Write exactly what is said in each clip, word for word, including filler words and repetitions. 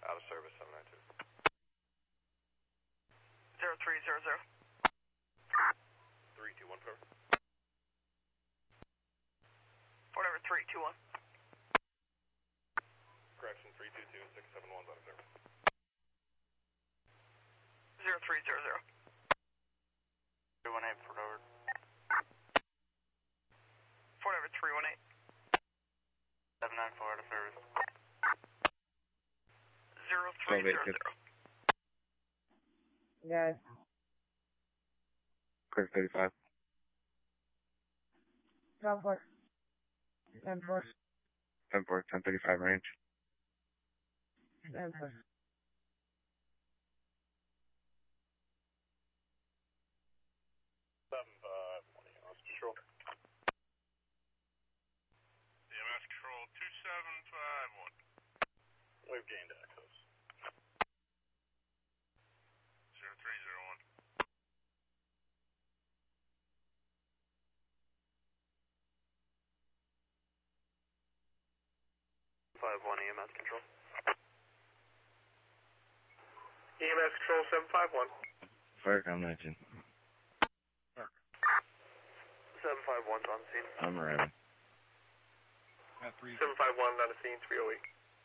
Out of service, seven nine two. Zero three zero zero. Three two one four. Whatever, three two one. Correction, three two two six seven one's out of service. Zero three zero zero. Two one eight, Fort Edward. Whatever, three one eight. Seven nine four out of service. Zero three zero zero. Guys. Clear thirty-five. ten four. ten four. ten four, ten thirty-five range. ten four. Seven five one E M S control. E M S control two seven five one. We've gained access. Zero three zero one. Five one E M S control. E M S control seven five one. Firecom nineteen. Seven five one's on scene. I'm arriving. Seven five one on the scene, three oh eight.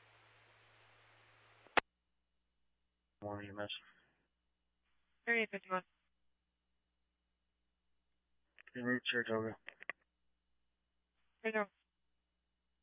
More E M S. thirty fifty-one. En route, Saratoga. Right now.